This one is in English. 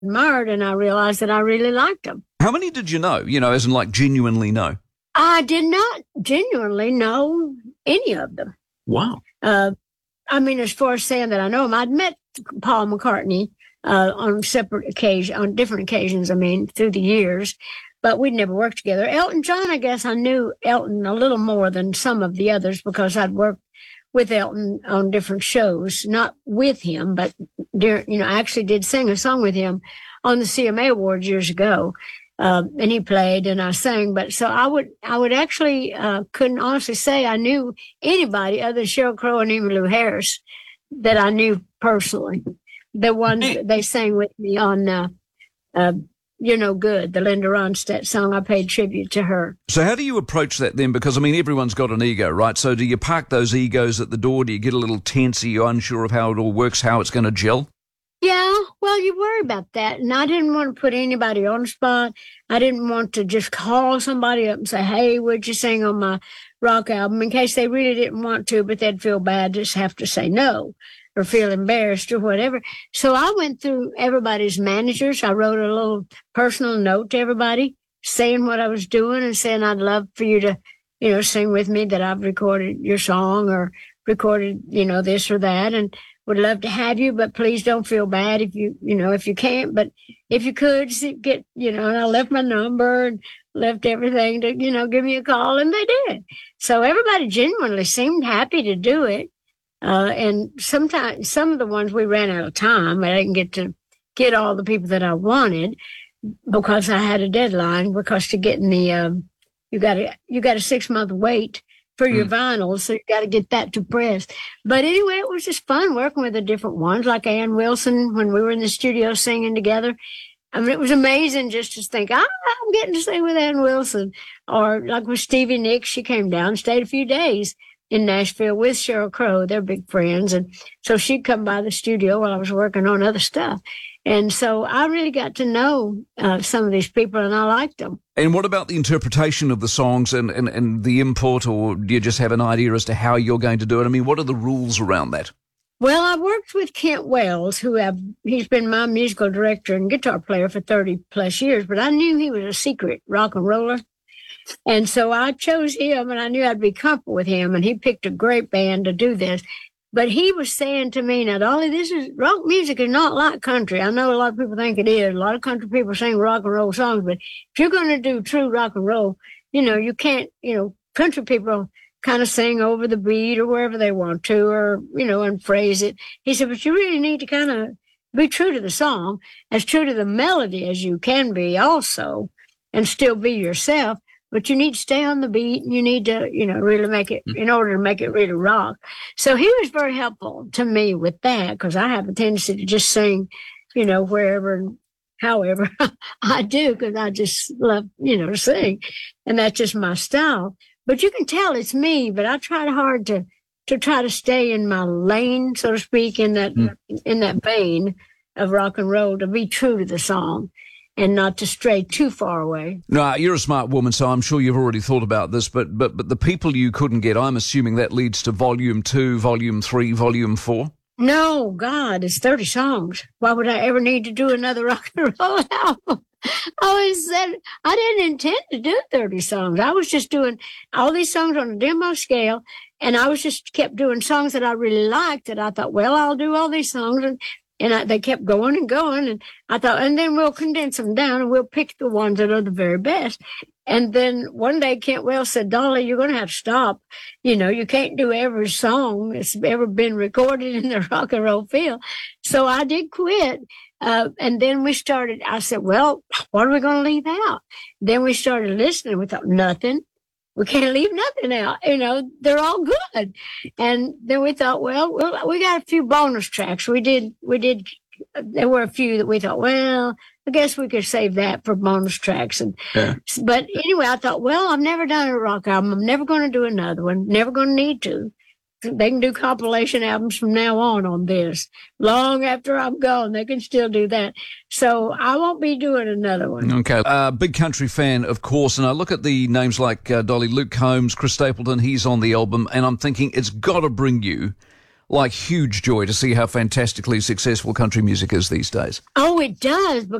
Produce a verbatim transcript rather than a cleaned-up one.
admired, and I realized that I really liked them. How many did you know, you know, as in like genuinely know? I did not genuinely know any of them. Wow. Uh, I mean, as far as saying that I know him, I'd met Paul McCartney uh, on separate occasions, on different occasions, I mean, through the years, but we'd never worked together. Elton John, I guess I knew Elton a little more than some of the others because I'd worked with Elton on different shows, not with him, but, during, you know, I actually did sing a song with him on the C M A Awards years ago. Um, and he played and I sang, but so I would, I would actually, uh, couldn't honestly say I knew anybody other than Sheryl Crow and Emmylou Harris that I knew personally. The ones that they sang with me on, uh, uh, You're No Good, the Linda Ronstadt song. I paid tribute to her. So how do you approach that then? Because, I mean, everyone's got an ego, right? So do you park those egos at the door? Do you get a little tense? Are you unsure of how it all works, how it's going to gel? Yeah, well, you worry about that. And I didn't want to put anybody on the spot. I didn't want to just call somebody up and say, hey, would you sing on my rock album, in case they really didn't want to, but they'd feel bad, just have to say no or feel embarrassed or whatever. So I went through everybody's managers. I wrote a little personal note to everybody saying what I was doing and saying I'd love for you to, you know, sing with me, that I've recorded your song or recorded, you know, this or that. And would love to have you, but please don't feel bad if you, you know, if you can't, but if you could just get, you know, and I left my number and left everything to, you know, give me a call, and they did. So everybody genuinely seemed happy to do it. Uh, and sometimes some of the ones we ran out of time. I didn't get to get all the people that I wanted because I had a deadline, because to get in the, um, you got a, you got a six month wait for your mm. vinyl, so you got to get that to press. But anyway, it was just fun working with the different ones, like Ann Wilson, when we were in the studio singing together. I mean, it was amazing just to think, ah, I'm getting to sing with Ann Wilson. Or like with Stevie Nicks, she came down, stayed a few days in Nashville with Sheryl Crow. They're big friends. And so she'd come by the studio while I was working on other stuff. And so I really got to know uh, some of these people, and I liked them. And what about the interpretation of the songs and, and, and the input, or do you just have an idea as to how you're going to do it? I mean, what are the rules around that? Well, I worked with Kent Wells, who I've, he's been my musical director and guitar player for thirty plus years, but I knew he was a secret rock and roller. And so I chose him, and I knew I'd be comfortable with him, and he picked a great band to do this. But he was saying to me, now, Dolly, this is rock music is not like country. I know a lot of people think it is. A lot of country people sing rock and roll songs, but if you're going to do true rock and roll, you know, you can't, you know, country people kind of sing over the beat or wherever they want to, or, you know, and phrase it. He said, but you really need to kind of be true to the song, as true to the melody as you can be also, and still be yourself. But you need to stay on the beat, and you need to, you know, really make it, in order to make it really rock. So he was very helpful to me with that, because I have a tendency to just sing, you know, wherever and however I do, because I just love, you know, to sing. And that's just my style. But you can tell it's me, but I tried hard to, to try to stay in my lane, so to speak, in that, mm. in that vein of rock and roll, to be true to the song and not to stray too far away. No, you're a smart woman, so I'm sure you've already thought about this, but, but, but the people you couldn't get, I'm assuming that leads to volume two, volume three, volume four? No, God, it's thirty songs. Why would I ever need to do another rock and roll album? I always said I didn't intend to do thirty songs. I was just doing all these songs on a demo scale, and I was just kept doing songs that I really liked, that I thought, well, I'll do all these songs, and And I, they kept going and going. And I thought, and then we'll condense them down and we'll pick the ones that are the very best. And then one day Kent Wells said, Dolly, you're going to have to stop. You know, you can't do every song that's ever been recorded in the rock and roll field. So I did quit. Uh, and then we started, I said, well, what are we going to leave out? Then we started listening. We thought, nothing. We can't leave nothing out. You know, they're all good. And then we thought, well, well, we got a few bonus tracks. We did, we did, there were a few that we thought, well, I guess we could save that for bonus tracks. And, yeah. But anyway, I thought, well, I've never done a rock album. I'm never going to do another one. Never going to need to. They can do compilation albums from now on on this. Long after I'm gone, they can still do that. So I won't be doing another one. Okay. Uh, big country fan, of course. And I look at the names like uh, Dolly, Luke Combs, Chris Stapleton. He's on the album. And I'm thinking it's got to bring you like huge joy to see how fantastically successful country music is these days? Oh, it does.